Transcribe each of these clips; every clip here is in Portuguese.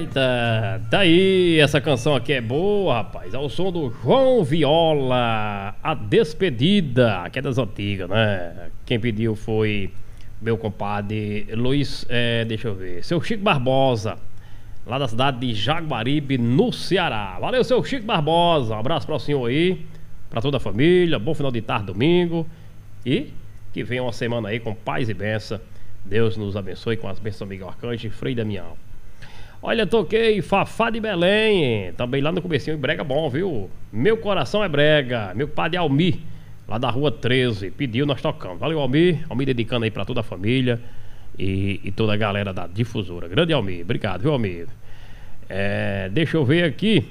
Eita, daí essa canção aqui é boa, rapaz. É o som do João Viola, A Despedida, que é das antigas, né? Quem pediu foi meu compadre Luiz, deixa eu ver, seu Chico Barbosa, lá da cidade de Jaguaribe, no Ceará. Valeu, seu Chico Barbosa, um abraço para o senhor aí, para toda a família, bom final de tarde, domingo, e que venha uma semana aí com paz e bênção. Deus nos abençoe com as bênçãos Miguel Arcanjo e Frei Damião. Olha, toquei Fafá de Belém, também lá no comecinho, brega bom, viu? Meu coração é brega, meu padre Almir, lá da rua 13, pediu, nós tocamos. Valeu, Almir dedicando aí pra toda a família e toda a galera da difusora. Grande Almir, obrigado, viu, Almir? Deixa eu ver aqui,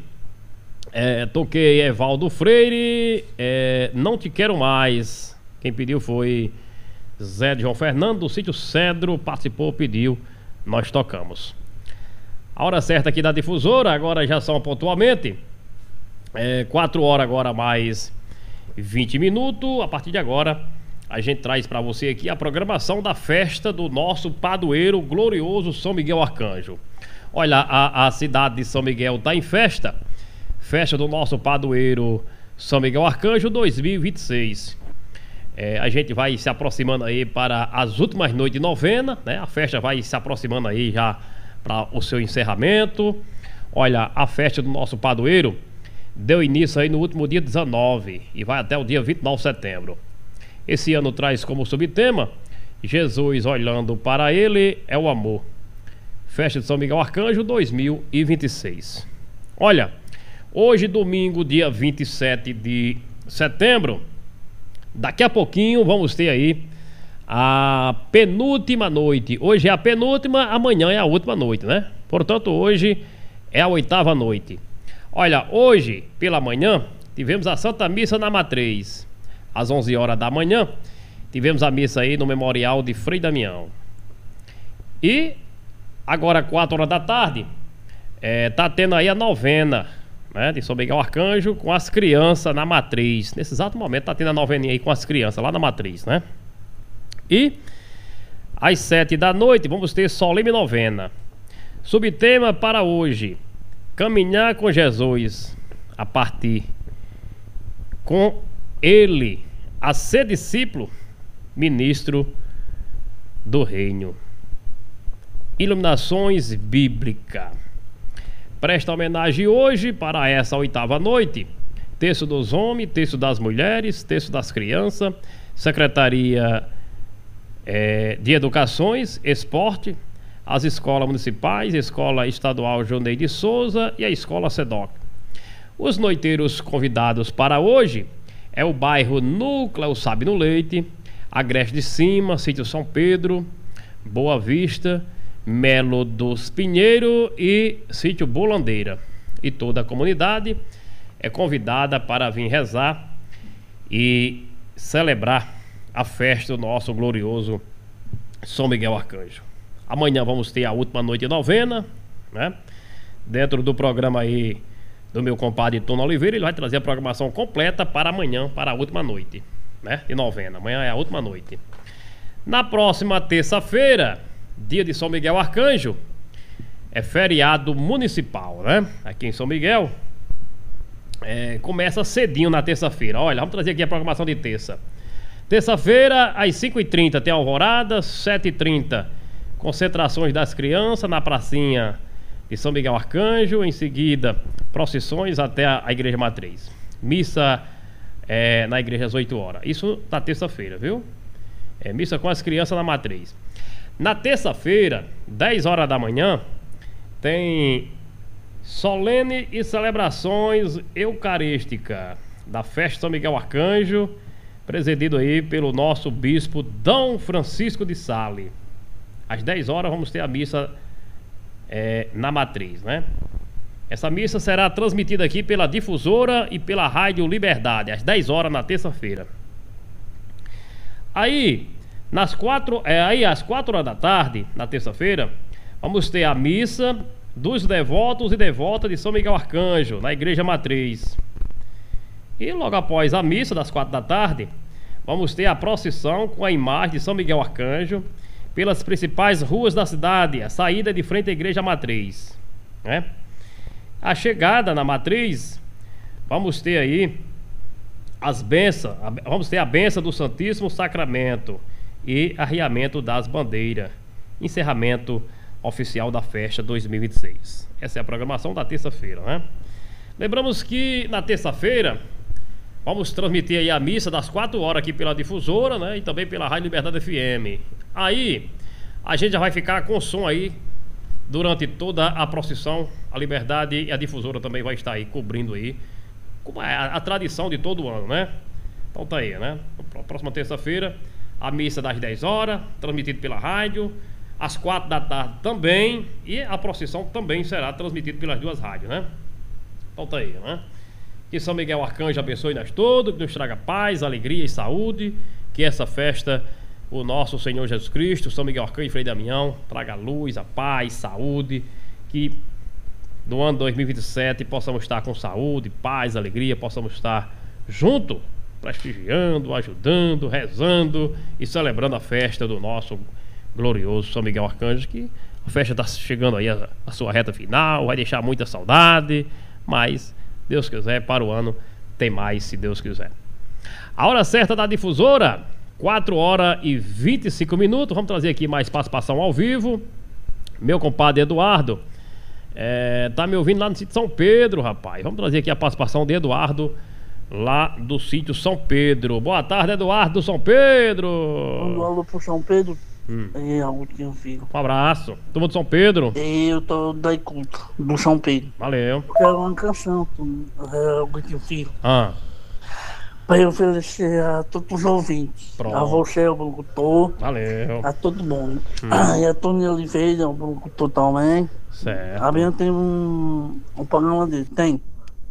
toquei Evaldo Freire, Não Te Quero Mais. Quem pediu foi Zé de João Fernando, do sítio Cedro, participou, pediu, nós tocamos. A hora certa aqui da difusora, agora já são pontualmente 4 horas agora mais 20 minutos. A partir de agora a gente traz para você aqui a programação da festa do nosso padroeiro glorioso São Miguel Arcanjo. Olha, a cidade de São Miguel está em festa do nosso padroeiro São Miguel Arcanjo 2026. A gente vai se aproximando aí para as últimas noites de novena, né? A festa vai se aproximando aí já para o seu encerramento. Olha, a festa do nosso padroeiro deu início aí no último dia 19 e vai até o dia 29 de setembro. Esse ano traz como subtema Jesus olhando para ele é o amor. Festa de São Miguel Arcanjo 2026. Olha, hoje domingo, dia 27 de setembro, daqui a pouquinho vamos ter aí a penúltima noite. Hoje é a penúltima, amanhã é a última noite, né? Portanto, hoje é a 8ª noite. Olha, hoje, pela manhã, tivemos a Santa Missa na Matriz. Às 11 horas da manhã, tivemos a missa aí no Memorial de Frei Damião. E agora, 4 horas da tarde, tá tendo aí a novena, né, de São Miguel Arcanjo com as crianças na Matriz. Nesse exato momento tá tendo a noveninha aí com as crianças lá na Matriz, né? E às 7 da noite vamos ter solene novena. Subtema para hoje: caminhar com Jesus, a partir com ele, a ser discípulo, ministro do reino. Iluminações bíblicas. Presta homenagem hoje para essa 8ª noite. Terço dos homens, terço das mulheres, terço das crianças, Secretaria de Educações, Esporte, as escolas municipais, Escola Estadual Johnei de Souza e a Escola SEDOC. Os noiteiros convidados para hoje é o bairro Núcleo Sabino Leite, Agreste de Cima, Sítio São Pedro, Boa Vista, Melo dos Pinheiro e Sítio Bolandeira. E toda a comunidade é convidada para vir rezar e celebrar a festa do nosso glorioso São Miguel Arcanjo. Amanhã vamos ter a última noite de novena, né? Dentro do programa aí do meu compadre Tono Oliveira, ele vai trazer a programação completa para amanhã, para a última noite, né, de novena. Amanhã é a última noite. Na próxima terça-feira, dia de São Miguel Arcanjo, é feriado municipal, né? Aqui em São Miguel, começa cedinho na terça-feira. Olha, vamos trazer aqui a programação de terça. Terça-feira, às 5h30 tem alvorada, 7h30 concentrações das crianças na pracinha de São Miguel Arcanjo. Em seguida, procissões até a Igreja Matriz. Missa na igreja às 8 horas. Isso na terça-feira, viu? Missa com as crianças na Matriz. Na terça-feira, 10 horas da manhã, tem solene e celebrações eucarísticas da festa de São Miguel Arcanjo, presidido aí pelo nosso bispo Dom Francisco de Sales. Às 10 horas vamos ter a missa na Matriz, né? Essa missa será transmitida aqui pela difusora e pela Rádio Liberdade, às 10 horas na terça-feira. Aí, às 4 horas da tarde, na terça-feira, vamos ter a missa dos devotos e devotas de São Miguel Arcanjo, na Igreja Matriz. E logo após a missa das 4 da tarde, vamos ter a procissão com a imagem de São Miguel Arcanjo pelas principais ruas da cidade, a saída de frente à Igreja Matriz. né? A chegada na matriz, vamos ter aí as bênçãos, vamos ter a bênção do Santíssimo Sacramento e arriamento das bandeiras, encerramento oficial da festa 2026. Essa é a programação da terça-feira, né? Lembramos que na terça-feira vamos transmitir aí a missa das 4 horas aqui pela difusora, né? E também pela Rádio Liberdade FM. Aí a gente já vai ficar com som aí durante toda a procissão. A Liberdade e a difusora também vai estar aí cobrindo aí, como é a tradição de todo ano, né? Então tá aí, né? Próxima terça-feira, a missa das 10 horas, transmitido pela rádio, às 4 da tarde também, e a procissão também será transmitida pelas 2 rádios, né? Então tá aí, né? Que São Miguel Arcanjo abençoe nós todos, que nos traga paz, alegria e saúde, que essa festa, o nosso Senhor Jesus Cristo, São Miguel Arcanjo e Frei Damião, traga a luz, a paz, saúde, que no ano 2027 possamos estar com saúde, paz, alegria, possamos estar junto, prestigiando, ajudando, rezando e celebrando a festa do nosso glorioso São Miguel Arcanjo, que a festa está chegando aí a sua reta final, vai deixar muita saudade, mas Deus quiser, para o ano tem mais, se Deus quiser. A hora certa da difusora, 4 horas e 25 minutos. Vamos trazer aqui mais participação ao vivo. Meu compadre Eduardo tá me ouvindo lá no sítio São Pedro, rapaz. Vamos trazer aqui a participação de Eduardo lá do sítio São Pedro. Boa tarde, Eduardo do São Pedro. Mando alô pro São Pedro. Agostinho Filho. Um abraço. Todo mundo de São Pedro? Eu tô da culto do São Pedro. Valeu. Quero uma canção, Agostinho Filho. Pra eu oferecer a todos os ouvintes. Pronto. A você, o locutor. Valeu. A todo mundo. E a Tony Oliveira, o locutor também. Certo. A minha tem um programa dele. Tem.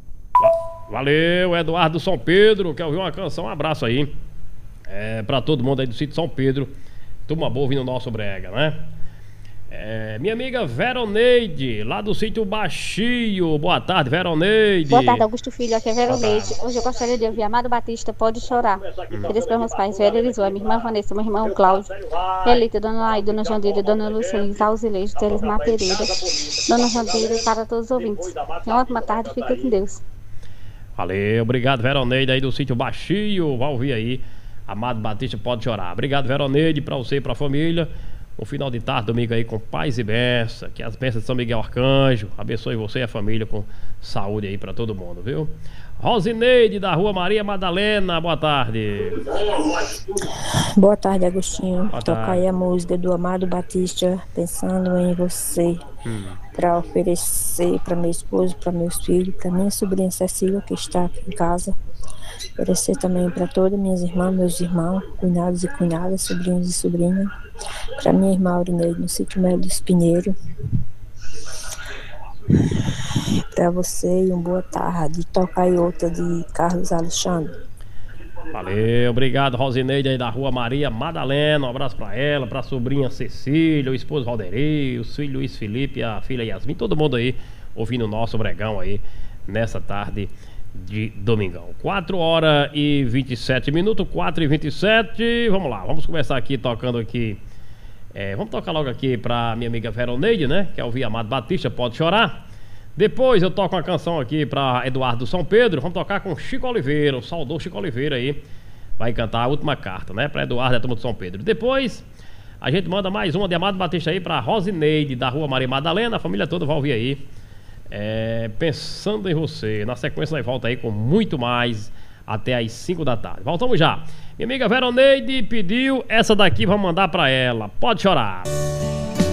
Valeu, Eduardo do São Pedro. Quer ouvir uma canção? Um abraço aí. Pra todo mundo aí do sítio São Pedro. Turma boa ouvindo o nosso brega, né? Minha amiga Veroneide, lá do sítio Baixio. Boa tarde, Veroneide. Boa tarde, Augusto Filho, aqui é Veroneide. Hoje eu gostaria de ouvir Amado Batista, Pode Chorar. Queria para meus pais, Vera Elisua, minha irmã Vanessa, meu irmão Cláudio, Elita, Dona Laí, Dona Jandira, Dona Luciana, Alzilejo, Teresmar Pereira, Dona Jandira, para todos os ouvintes. Uma ótima tarde, fica com Deus. Valeu, obrigado, Veroneide aí do sítio Baixio. Vai ouvir aí, Amado Batista, Pode Chorar. Obrigado, Veroneide, pra você e pra família. Um final de tarde, domingo aí com paz e bênção. Que as bênçãos de São Miguel Arcanjo abençoe você e a família com saúde aí pra todo mundo, viu? Rosineide, da Rua Maria Madalena, boa tarde. Boa tarde, Agostinho. Boa Toca tarde. aí a música do Amado Batista, Pensando em Você, para oferecer para meu esposo, para meus filhos, para minha sobrinha Cecília, que está aqui em casa. Oferecer também para todas minhas irmãs, meus irmãos, cunhados e cunhadas, sobrinhos e sobrinhas. Para minha irmã Aurineide, no sítio Melo dos Pinheiros. Para você e uma boa tarde. Toca aí outra de Carlos Alexandre. Valeu, obrigado, Rosineide aí da Rua Maria Madalena. Um abraço pra ela, pra sobrinha Cecília, o esposo Valderei, o filho Luiz Felipe, a filha Yasmin, todo mundo aí ouvindo o nosso bregão aí nessa tarde de domingão. 4 horas e 27 minutos, 4 e 27. Vamos lá, vamos começar aqui tocando aqui. Vamos tocar logo aqui pra minha amiga Veroneide, né? Que é o Amado Batista, Pode Chorar. Depois eu toco uma canção aqui pra Eduardo São Pedro. Vamos tocar com Chico Oliveira, o saudoso Chico Oliveira aí. Vai cantar a última carta, né? Pra Eduardo e a turma do São Pedro. Depois a gente manda mais uma de Amado Batista aí pra Rosineide, da Rua Maria Madalena. A família toda vai ouvir aí. Pensando em Você. Na sequência nós volta aí com muito mais até às 5 da tarde. Voltamos já. Minha amiga Veroneide pediu essa daqui, vamos mandar pra ela. Pode Chorar.